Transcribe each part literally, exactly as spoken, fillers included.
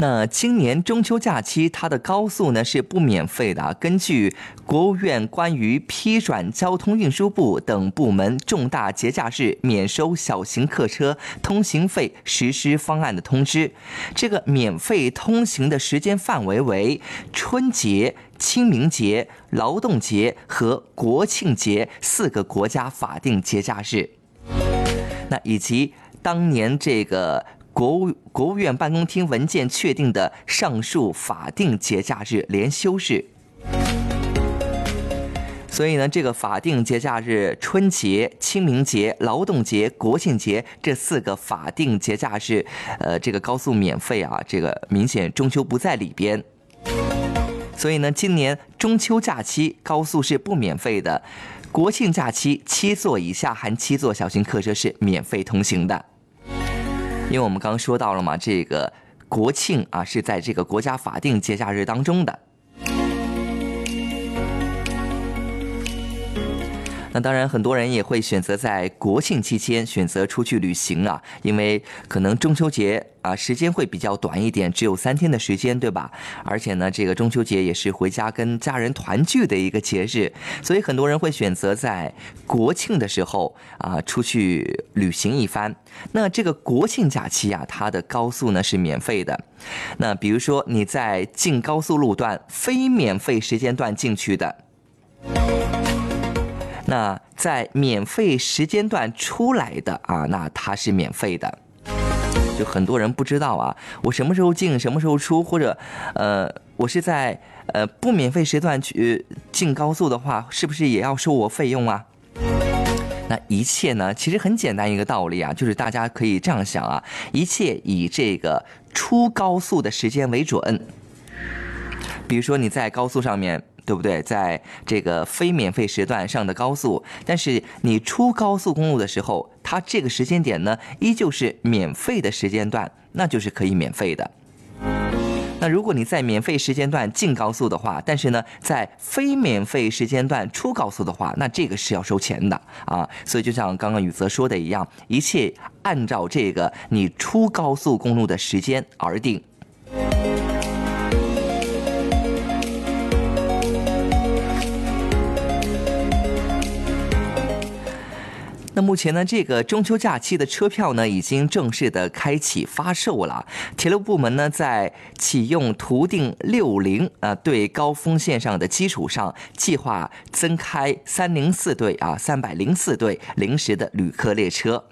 那今年中秋假期，它的高速呢是不免费的。根据国务院关于批转交通运输部等部门重大节假日免收小型客车通行费实施方案的通知，这个免费通行的时间范围为春节、清明节、劳动节和国庆节四个国家法定节假日。那以及当年这个国务国务院办公厅文件确定的上述法定节假日连休日。所以呢，这个法定节假日春节、清明节、劳动节、国庆节这四个法定节假日，呃，这个高速免费啊，这个明显中秋不在里边。所以呢，今年中秋假期高速是不免费的，国庆假期七座以下含七座小型客车是免费通行的。因为我们刚刚说到了嘛，这个国庆啊是在这个国家法定节假日当中的。那当然，很多人也会选择在国庆期间选择出去旅行啊，因为可能中秋节啊时间会比较短一点，只有三天的时间，对吧？而且呢，这个中秋节也是回家跟家人团聚的一个节日，所以很多人会选择在国庆的时候啊出去旅行一番。那这个国庆假期啊，它的高速呢是免费的。那比如说你在进高速路段非免费时间段进去的，那在免费时间段出来的啊，那它是免费的。就很多人不知道啊，我什么时候进，什么时候出，或者呃，我是在呃不免费时段去进高速的话，是不是也要收我费用啊？那一切呢，其实很简单一个道理啊，就是大家可以这样想啊，一切以这个出高速的时间为准。比如说你在高速上面，对不对？在这个非免费时段上的高速，但是你出高速公路的时候，它这个时间点呢，依旧是免费的时间段，那就是可以免费的。那如果你在免费时间段进高速的话，但是呢，在非免费时间段出高速的话，那这个是要收钱的啊。所以就像刚刚宇泽说的一样，一切按照这个你出高速公路的时间而定。那目前呢，这个中秋假期的车票呢，已经正式的开启发售了。铁路部门呢，在启用途定六零啊对高峰线上的基础上，计划增开三零四对啊三百零四对临时的旅客列车。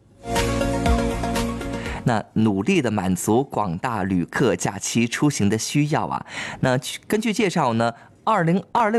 那努力的满足广大旅客假期出行的需要啊。那根据介绍呢，二零二六